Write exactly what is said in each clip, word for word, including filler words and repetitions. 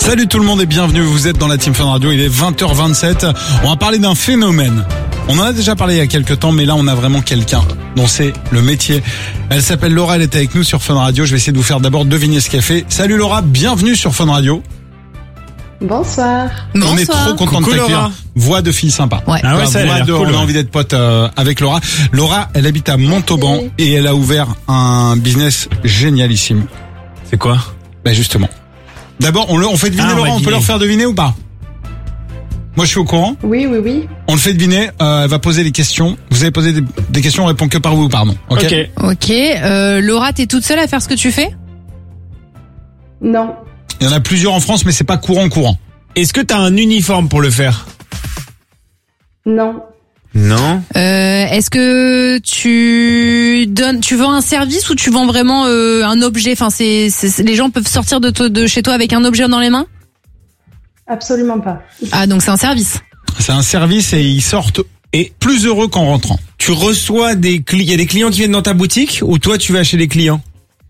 Salut tout le monde et bienvenue, vous êtes dans la Team Fun Radio, il est vingt heures vingt-sept. On va parler d'un phénomène. On en a déjà parlé il y a quelques temps, mais là on a vraiment quelqu'un dont c'est le métier. Elle s'appelle Laura, elle est avec nous sur Fun Radio. Je vais essayer de vous faire d'abord deviner ce qu'elle fait. Salut Laura, bienvenue sur Fun Radio. Bonsoir. On Bonsoir. est trop content Coucou de t'accueillir. Laura. Voix de fille sympa. Ouais. Ah ouais, ça a voix l'air de, cool, on a ouais. envie d'être pote euh, avec Laura. Laura, elle habite à Montauban Oui. et elle a ouvert un business génialissime. C'est quoi? Ben justement. D'abord, on, le, on fait deviner Ah, on Laura, va on peut deviner. leur faire deviner ou pas? Moi je suis au courant. Oui, oui, oui. On le fait deviner, euh, elle va poser les questions. Vous allez poser des, des questions, on répond que par oui ou par non. Ok. Ok. Ok, euh, Laura, t'es toute seule à faire ce que tu fais? Non. Il y en a plusieurs en France, mais c'est pas courant courant. Est-ce que t'as un uniforme pour le faire? Non. Non. euh, Est-ce que tu donnes, tu vends un service ou tu vends vraiment euh, un objet? Enfin, c'est, c'est les gens peuvent sortir de, to- de chez toi avec un objet dans les mains? Absolument pas. Ah, donc c'est un service. C'est un service et ils sortent et plus heureux qu'en rentrant. Tu reçois des clients, il y a des clients qui viennent dans ta boutique ou toi tu vas chez les clients?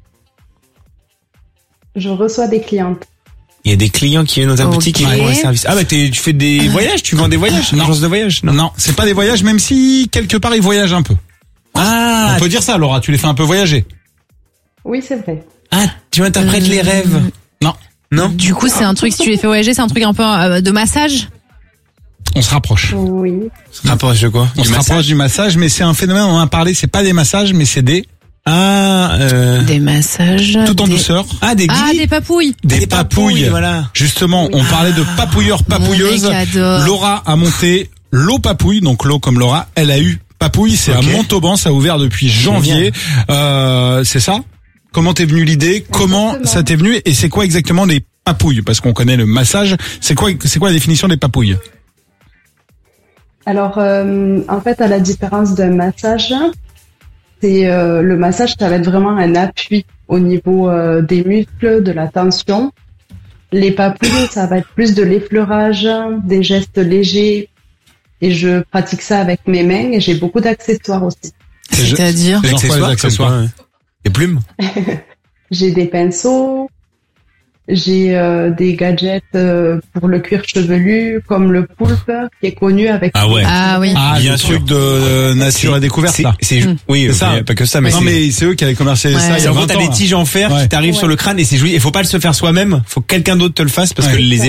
Je reçois des clientes. Il y a des clients qui viennent dans ta Ok. boutique et ils font un service. Ah bah t'es, tu fais des voyages, tu vends des voyages, une Non. agence de voyage? Non, non, c'est pas des voyages, même si quelque part ils voyagent un peu. Ah, On peut dire ça, Laura, tu les fais un peu voyager. Oui, c'est vrai. ah, tu interprètes les rêves. Non, Non? Du coup, c'est un truc, si tu les fais voyager, c'est un truc un peu euh, de massage? on se rapproche. Oui. Rapproche de quoi? On Du se massage? rapproche du massage, mais c'est un phénomène, on en a parlé, c'est pas des massages, mais c'est des... Ah, euh... Des massages. Tout en des... douceur. ah, des Ah, guides. des papouilles. Des, Des papouilles. papouilles, voilà. Justement, on parlait de papouilleurs, papouilleuses. Mon mec adore. Laura a monté l'eau papouille, donc l'eau comme Laura, elle a eu papouille, c'est Ok. à Montauban, ça a ouvert depuis janvier. Euh, c'est ça? Comment t'es venue l'idée? Comment Exactement. ça t'est venu? Et c'est quoi exactement des papouilles? Parce qu'on connaît le massage. C'est quoi, c'est quoi la définition des papouilles? Alors, euh, en fait, à la différence d'un massage, c'est euh, le massage, ça va être vraiment un appui au niveau euh, des muscles, de la tension. Les papouilles, ça va être plus de l'effleurage, des gestes légers. Et je pratique ça avec mes mains et j'ai beaucoup d'accessoires aussi. C'est-à-dire? Genre quoi, les accessoires? comme quoi, ouais. Des plumes? J'ai des pinceaux, j'ai euh, des gadgets euh, pour le cuir chevelu, comme le poulpe, qui est connu avec... Ah ouais. Ah oui. Ah, Bien le sûr. truc de euh, nature et découverte, C'est, là. c'est, Mm. oui, C'est ça. mais pas que ça, mais non, c'est, mais c'est eux qui avaient commercialisé Ouais. ça il y c'est a en gros, vingt t'as ans. des là. tiges en fer Ouais. qui t'arrivent Ouais. sur le crâne et c'est joli. Il faut pas le se faire soi-même. Faut que quelqu'un d'autre te le fasse parce Ouais. que les